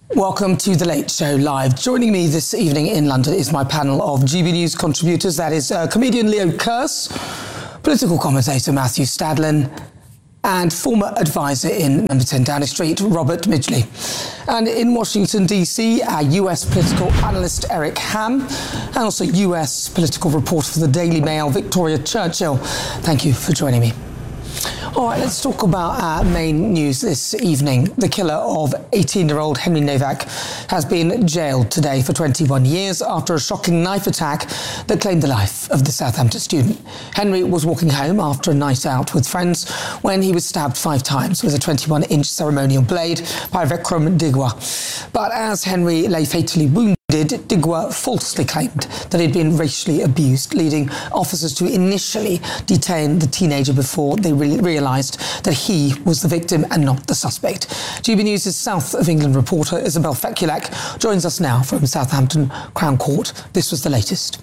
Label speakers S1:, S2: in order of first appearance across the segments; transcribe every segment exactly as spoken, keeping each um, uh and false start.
S1: Welcome to The Late Show Live. Joining me this evening in London is my panel of G B News contributors. That is uh, comedian Leo Kearse, political commentator Matthew Stadlen, and former advisor in Number ten Downing Street, Robert Midgley. And in Washington, D C, our U S political analyst Eric Ham, and also U S political reporter for the Daily Mail, Victoria Churchill. Thank you for joining me. All right, let's talk about our main news this evening. The killer of eighteen-year-old Henry Novak has been jailed today for twenty-one years after a shocking knife attack that claimed the life of the Southampton student. Henry was walking home after a night out with friends when he was stabbed five times with a twenty-one inch ceremonial blade by Vikram Digwa. But as Henry lay fatally wounded, Digwa falsely claimed that he'd been racially abused, leading officers to initially detain the teenager before they re- realised that he was the victim and not the suspect. G B News' South of England reporter Isabel Fekulak joins us now from Southampton Crown Court. This was the latest.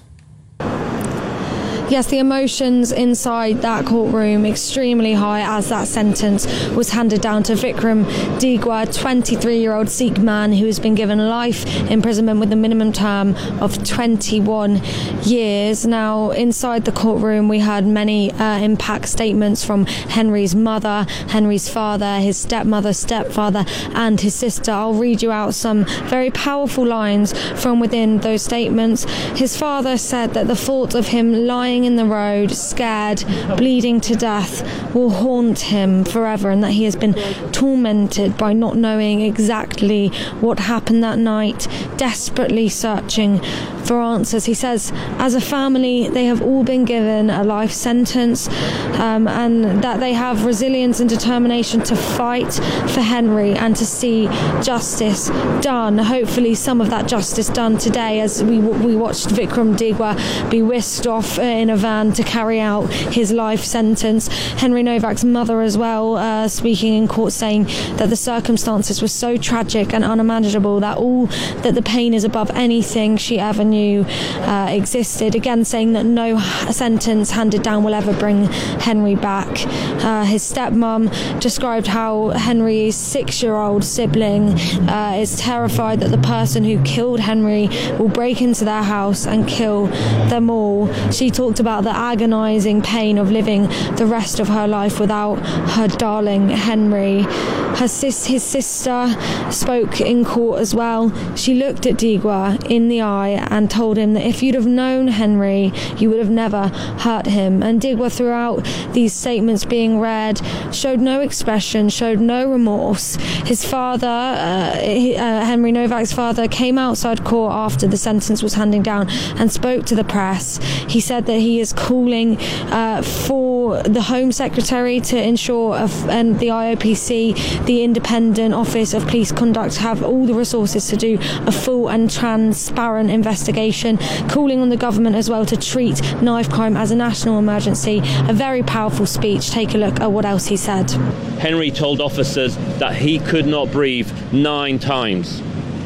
S2: Yes, the emotions inside that courtroom extremely high as that sentence was handed down to Vikram Digwa, twenty-three-year-old Sikh man who has been given life imprisonment with a minimum term of twenty-one years. Now, inside the courtroom, we had many uh, impact statements from Henry's mother, Henry's father, his stepmother, stepfather, and his sister. I'll read you out some very powerful lines from within those statements. His father said that the thought of him lying in the road, scared, bleeding to death, will haunt him forever, and that he has been tormented by not knowing exactly what happened that night, desperately searching for answers. He says, as a family, they have all been given a life sentence, um, and that they have resilience and determination to fight for Henry and to see justice done. Hopefully some of that justice done today, as we we watched Vikram Digwa be whisked off uh, in a van to carry out his life sentence. Henry Novak's mother as well, uh, speaking in court, saying that the circumstances were so tragic and unimaginable that all that the pain is above anything she ever knew uh, existed. Again, saying that no sentence handed down will ever bring Henry back. Uh, his stepmom described how Henry's six-year-old sibling uh, is terrified that the person who killed Henry will break into their house and kill them all. She talked about the agonising pain of living the rest of her life without her darling Henry. Her sis, his sister spoke in court as well. She looked at Digwa in the eye and told him that if you'd have known Henry, you would have never hurt him. And Digwa, throughout these statements being read, showed no expression, showed no remorse. His father, uh, he, uh, Henry Novak's father, came outside court after the sentence was handing down and spoke to the press. He said that he is calling uh, for the Home Secretary to ensure, a, and the I O P C, the Independent Office of Police Conduct, have all the resources to do a full and transparent investigation, calling on the government as well to treat knife crime as a national emergency. A very powerful speech. Take a look at what else he said.
S3: Henry told officers that he could not breathe nine times.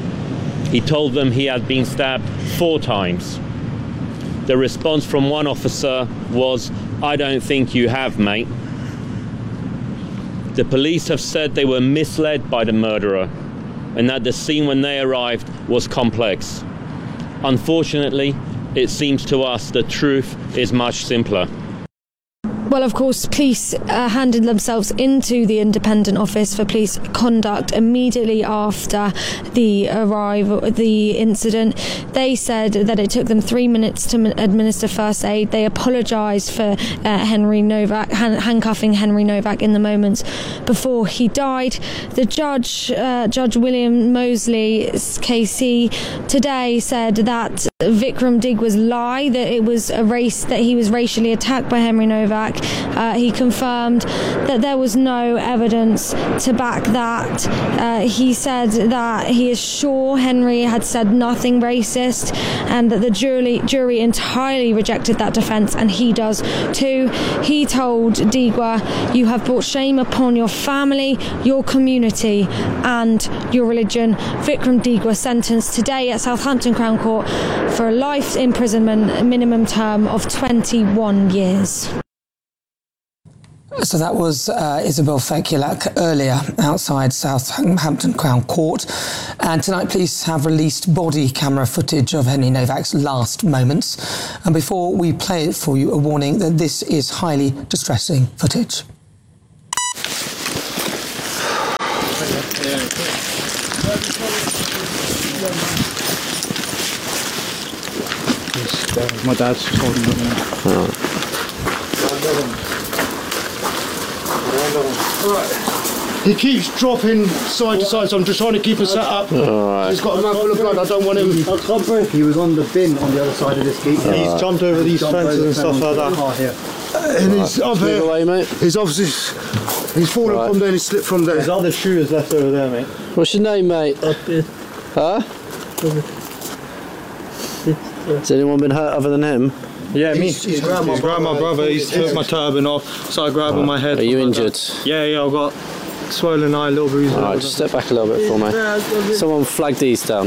S3: He told them he had been stabbed four times. The response from one officer was, "I don't think you have, mate." The police have said they were misled by the murderer and that the scene when they arrived was complex. Unfortunately, it seems to us the truth is much simpler.
S2: Well, of course, police uh, handed themselves into the Independent Office for Police Conduct immediately after the arrival, the incident. They said that it took them three minutes to administer first aid. They apologised for uh, Henry Novak, hand- handcuffing Henry Novak in the moments before he died. The judge, uh, Judge William Mosley, K C, today said that Vikram Digwa's lie, that it was a race, that he was racially attacked by Henry Novak. Uh, he confirmed that there was no evidence to back that. Uh, he said that he is sure Henry had said nothing racist, and that the jury, jury entirely rejected that defence, and he does too. He told Digwa, "You have brought shame upon your family, your community, and your religion." Vikram Digwa sentenced today at Southampton Crown Court for a life imprisonment minimum term of twenty-one years.
S1: So that was uh, Isabel Fekulak earlier outside Southampton Crown Court. And tonight police have released body camera footage of Henry Novak's last moments. And before we play it for you, a warning that this is highly distressing footage.
S4: My dad's just holding it now. Right. He keeps dropping side to side, so I'm just trying to keep him set up. Right. He's got a mouthful of blood, I don't want him.
S5: He was on the bin on the other side of this gate.
S4: He's right. jumped over these jumped fences over and stuff like that.
S5: Car here.
S4: Uh, and right. he's up here. Away, mate. He's obviously he's fallen right. from there and he slipped from there.
S5: There's other shooters left over there, mate.
S6: What's your name, mate?
S5: Up here.
S6: Huh? Has anyone been hurt other than him?
S4: Yeah, me. He's, he's grabbed my, he's grabbed my brother, he's took my turban off, started grabbing right. my head.
S6: Are you injured?
S4: Like yeah, yeah, I've got swollen eye, little bruises.
S6: Alright, just step back a little bit for me. Someone flag these down.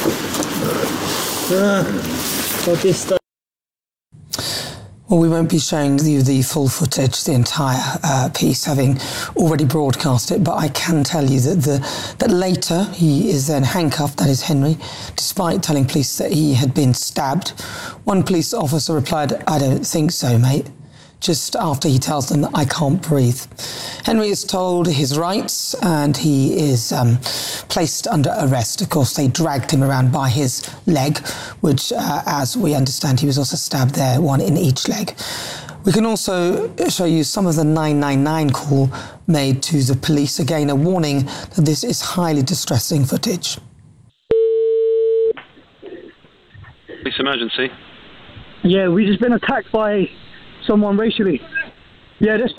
S1: Well, we won't be showing you the full footage, the entire uh, piece, having already broadcast it, but I can tell you that the that later he is then handcuffed, that is Henry, despite telling police that he had been stabbed. One police officer replied, "I don't think so, mate," just after he tells them that I can't breathe. Henry is told his rights and he is um, placed under arrest. Of course, they dragged him around by his leg, which, uh, as we understand, he was also stabbed there, one in each leg. We can also show you some of the nine nine nine call made to the police. Again, a warning that this is highly distressing footage.
S7: Police emergency.
S8: Yeah, we just been attacked by someone racially. Yeah, this.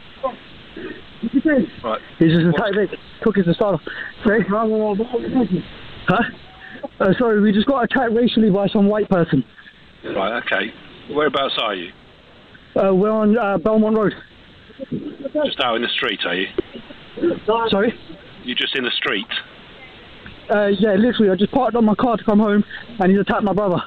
S7: Right.
S8: He's just attacked it. Took his assault. Sorry? Huh? Uh, sorry, we just got attacked racially by some white person.
S7: Right, okay. Whereabouts are you?
S8: Uh, we're on uh, Belmont Road.
S7: Just out in the street, are you?
S8: Sorry?
S7: You're just in the street?
S8: Uh, yeah, literally. I just parked up my car to come home and he's attacked my brother.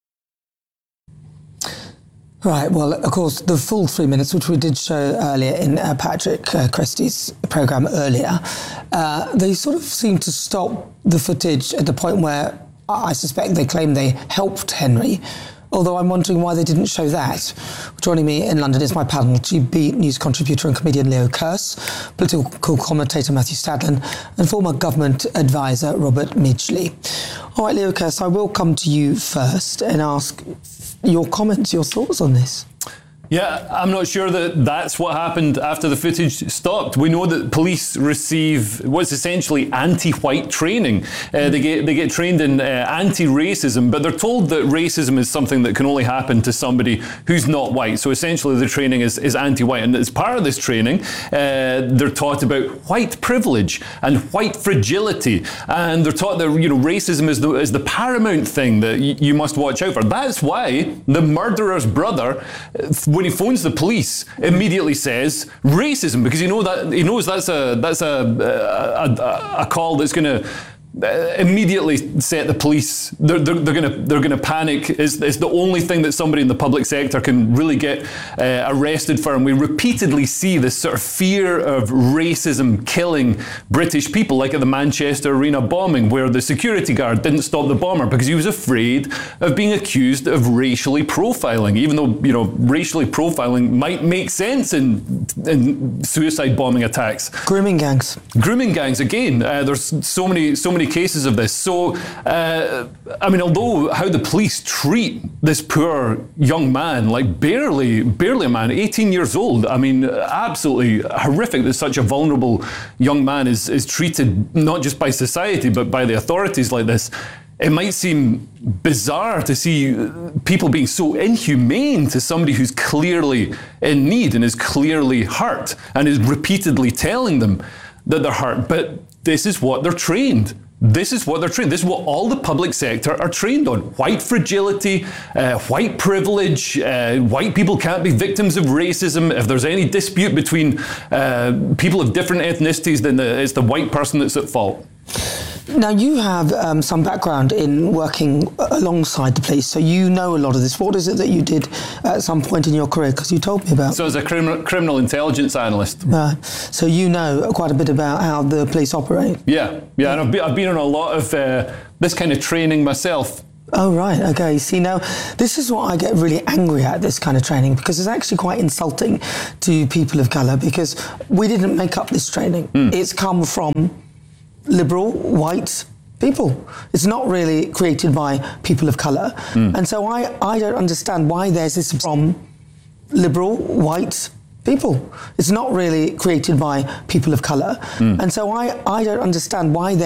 S1: Right, well, of course, the full three minutes, which we did show earlier in uh, Patrick uh, Christie's programme earlier, uh, they sort of seem to stop the footage at the point where I suspect they claim they helped Henry, although I'm wondering why they didn't show that. Joining me in London is my panel, G B News contributor and comedian Leo Kearse, political commentator Matthew Stadlen, and former government advisor Robert Midgley. All right, Leo Kearse, I will come to you first and ask your comments, your thoughts on this.
S9: Yeah, I'm not sure that that's what happened after the footage stopped. We know that police receive what's essentially anti-white training. Uh, they get they get trained in uh, anti-racism, but they're told that racism is something that can only happen to somebody who's not white. So essentially the training is, is anti-white. And as part of this training, uh, they're taught about white privilege and white fragility. And they're taught that, you know, racism is the, is the paramount thing that y- you must watch out for. That's why the murderer's brother, when he phones the police, immediately says racism, because he know that he knows that's a that's a a, a, a call that's going to uh, immediately set the police. They're, they're, they're going to they're going to panic. It's, it's the only thing that somebody in the public sector can really get uh, arrested for. And we repeatedly see this sort of fear of racism killing British people, like at the Manchester Arena bombing, where the security guard didn't stop the bomber because he was afraid of being accused of racially profiling, even though, you know, racially profiling might make sense in, in suicide bombing attacks.
S1: Grooming gangs.
S9: Grooming gangs, again, uh, there's so many so many cases of this. So, uh, I mean, although how the police treat this poor young man, like barely, barely a man, eighteen years old, I mean, absolutely horrific that such a vulnerable young man is, is treated not just by society, but by the authorities like this. It might seem bizarre to see people being so inhumane to somebody who's clearly in need and is clearly hurt and is repeatedly telling them that they're hurt. But this is what they're trained. This is what they're trained. This is what all the public sector are trained on. White fragility, uh, white privilege, uh, white people can't be victims of racism. If there's any dispute between uh, people of different ethnicities, then the, it's the white person that's at fault.
S1: Now, you have um, some background in working alongside the police, so you know a lot of this. What is it that you did at some point in your career? Because you told me about.
S9: So, as a criminal criminal intelligence analyst.
S1: Uh, so you know quite a bit about how the police operate.
S9: Yeah, yeah, and I've been, I've been on a lot of uh, this kind of training myself.
S1: Oh, right, okay. See, now, this is what I get really angry at, this kind of training, because it's actually quite insulting to people of colour, because we didn't make up this training. Mm. It's come from liberal, white people. It's not really created by people of colour. Mm. And so I, I don't understand why there's this from liberal, white people. It's not really created by people of colour. Mm. And so I, I don't understand why there